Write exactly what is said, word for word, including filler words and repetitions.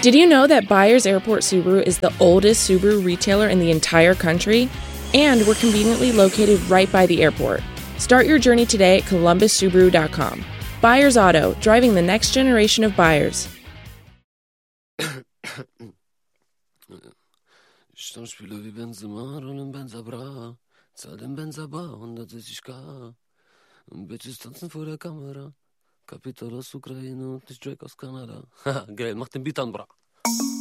Did you know that Byers Airport Subaru is the oldest Subaru retailer in the entire country? And we're conveniently located right by the airport. Start your journey today at columbus subaru dot com. Byers Auto, driving the next generation of buyers. Ich Stammspieler wie Benzema, rollen Benza bra. Zahl den Benza bar, hundertsechzig K. Und Bitches tanzen vor der Kamera. Kapital aus Ukraine und nicht Drake aus Kanada. Haha, geil, mach den Beat an, bra.